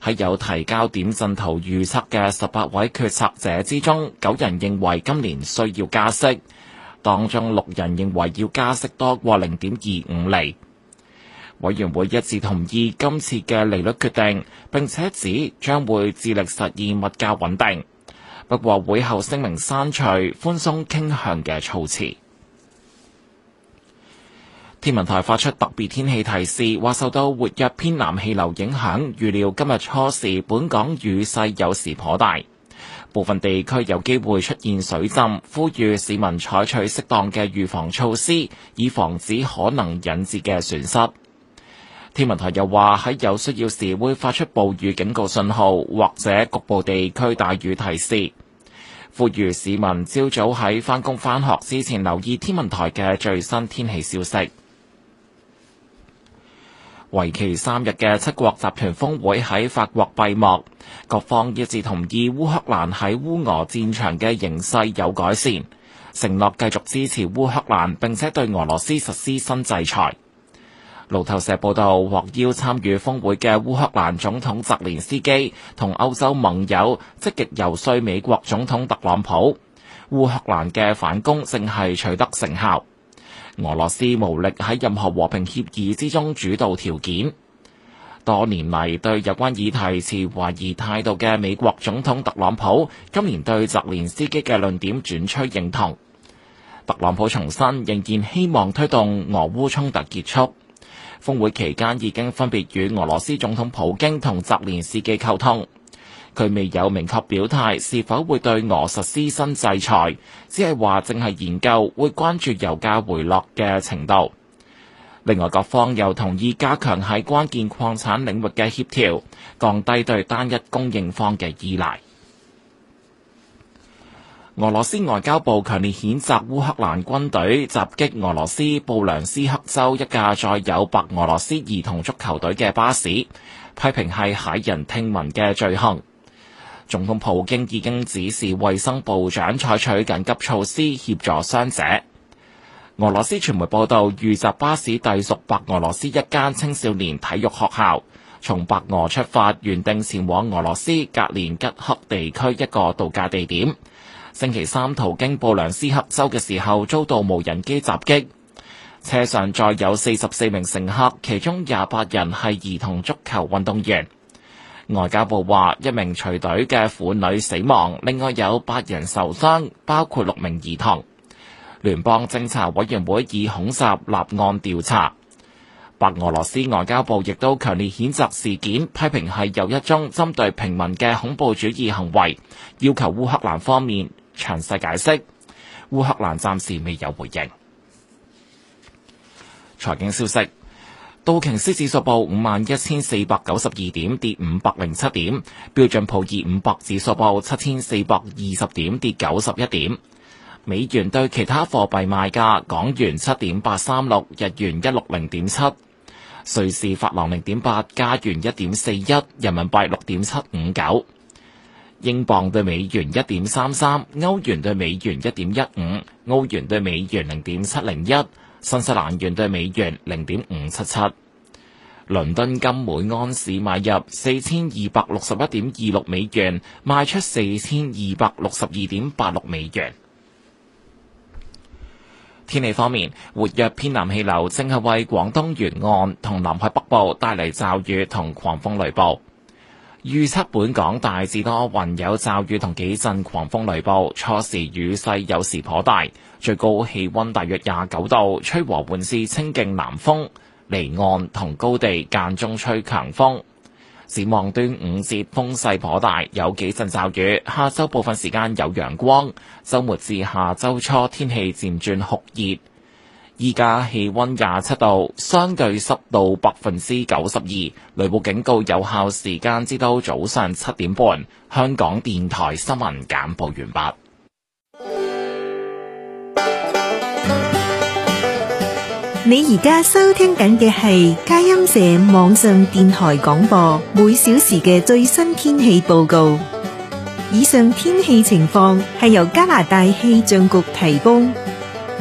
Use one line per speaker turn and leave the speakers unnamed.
喺有提交點陣圖預測嘅18位決策者之中，9人認為今年需要加息，當中6人認為要加息多過0.25厘。委員會一致同意今次嘅利率決定，並且指將會致力實現物價穩定。不過會後聲明刪除寬鬆傾向嘅措辭。天文台發出特別天氣提示，話受到活躍偏南氣流影響，預料今日初時本港雨勢有時頗大，部分地區有機會出現水浸，呼籲市民採取適當嘅預防措施，以防止可能引致嘅損失。天文台又話喺有需要時會發出暴雨警告信號，或者局部地區大雨提示，呼籲市民朝早喺返工返學之前留意天文台嘅最新天氣消息。為期3日嘅七國集團峰會喺法國閉幕，各方一致同意烏克蘭喺烏俄戰場嘅形勢有改善，承諾繼續支持烏克蘭，並且對俄羅斯實施新制裁。路透社報道，獲邀參與峰會嘅烏克蘭總統澤連斯基同歐洲盟友積極游說美國總統特朗普，烏克蘭嘅反攻正係取得成效。俄羅斯無力喺任何和平協議之中主導條件。多年嚟對有關議題持懷疑態度嘅美國總統特朗普，今年對澤連斯基嘅論點轉趨認同。特朗普重申仍然希望推動俄烏衝突結束。峰會期間已經分別與俄羅斯總統普京同澤連斯基溝通，佢未有明確表態是否會對俄實施新制裁，只係話正係研究會關注油價回落嘅程度。另外，各方又同意加強喺關鍵礦產領域嘅協調，降低對單一供應方嘅依賴。俄羅斯外交部強烈譴責烏克蘭軍隊襲擊俄羅斯布良斯克州一架載有白俄羅斯兒童足球隊嘅巴士，批評係駭人聽聞嘅罪行。總統普京已經指示衛生部長採取緊急措施協助傷者。俄羅斯傳媒報道，遇襲巴士隸屬白俄羅斯一間青少年體育學校，從白俄出發，原定前往俄羅斯格連吉克地區一個度假地點。星期三途經布良斯克州嘅時候，遭到無人機襲擊。車上載有44名乘客，其中28人係兒童足球運動員。外交部話，1名隨隊嘅婦女死亡，另外有8人受傷，包括6名兒童。聯邦偵查委員會以恐襲立案調查。白俄羅斯外交部亦都強烈譴責事件，批評係又一宗針對平民嘅恐怖主義行為，要求烏克蘭方面詳細解釋。烏克蘭暫時未有回應。財經消息，道瓊斯指數報51,492點，跌507點；標準普爾500指數報7,420點，跌91點。美元對其他貨幣賣價，港元7.836，日元160.7，瑞士法郎0.8，加元1.41，人民幣6.759。英鎊對美元1.33，歐元對美元1.15，澳元對美元0.701，新西蘭元對美元0.577。倫敦金每盎司買入4261.26美元，賣出4262.86美元。天氣方面，活躍偏南氣流正係為廣東沿岸同南海北部帶嚟驟雨同狂風雷暴。預測本港大致多雲，有驟雨同幾陣狂風雷暴，初時雨勢有時頗大，最高氣溫大約29度，吹和緩至清勁南風，離岸同高地間中吹強風。展望端午節風勢頗大，有幾陣驟雨，下周部分時間有陽光，周末至下周初天氣漸轉酷熱。依家氣溫27度，相對濕度92%，雷暴警告有效時間至到早上7點半。香港電台新聞簡報完畢。
你而家收聽緊嘅係佳音社網上電台廣播，每小時嘅最新天氣報告。以上天氣情況係由加拿大氣象局提供。